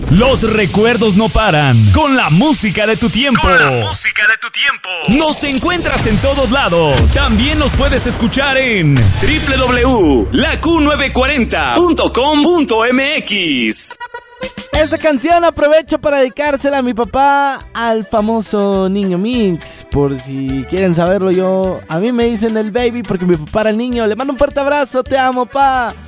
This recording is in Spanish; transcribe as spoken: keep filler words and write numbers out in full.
Los recuerdos no paran. Con la música de tu tiempo. Con la música de tu tiempo. Nos encuentras en todos lados. También nos puedes escuchar en doble u doble u doble u punto la q novecientos cuarenta punto com punto m x. Esta canción aprovecho para dedicársela a mi papá, al famoso Niño Mix. Por si quieren saberlo, yo a mí me dicen el baby porque mi papá era el niño. Le mando un fuerte abrazo, te amo, pa.